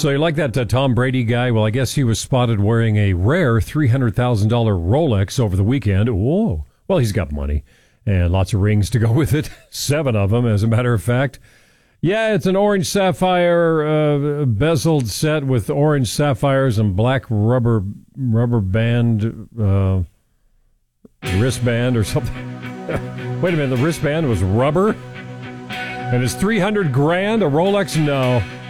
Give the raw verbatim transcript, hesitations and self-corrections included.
So you like that uh, Tom Brady guy? Well, I guess he was spotted wearing a rare three hundred thousand dollars Rolex over the weekend. Whoa. Well, he's got money and lots of rings to go with it. Seven of them, as a matter of fact. Yeah, it's an orange sapphire uh, bezeled set with orange sapphires and black rubber rubber band uh, wristband or something. Wait a minute, the wristband was rubber? And it's three hundred grand? A Rolex? No.